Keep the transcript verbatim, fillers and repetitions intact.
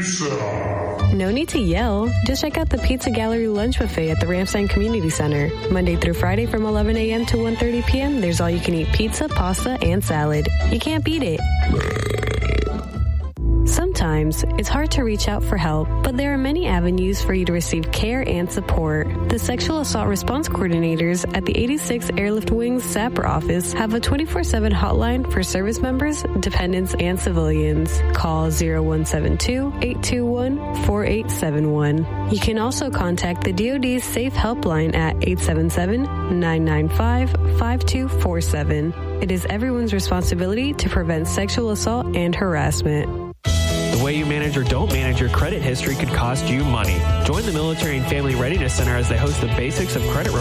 pizza. No need to yell. Just check out the Pizza Gallery Lunch Buffet at the Ramstein Community Center. Monday through Friday from eleven a.m. to one thirty p.m. There's all-you-can-eat pizza, pasta, and salad. You can't beat it. Sometimes it's hard to reach out for help, but there are many avenues for you to receive care and support. The Sexual Assault Response Coordinators at the eighty-six Airlift Wings Sapper office have a twenty-four seven hotline for service members, dependents, and civilians. Call zero one seven two, eight two one, four eight seven one. You can also contact the D O D's Safe Helpline at eight seven seven, nine nine five, five two four seven. It is everyone's responsibility to prevent sexual assault and harassment. The way you manage or don't manage your credit history could cost you money. Join the Military and Family Readiness Center as they host the Basics of Credit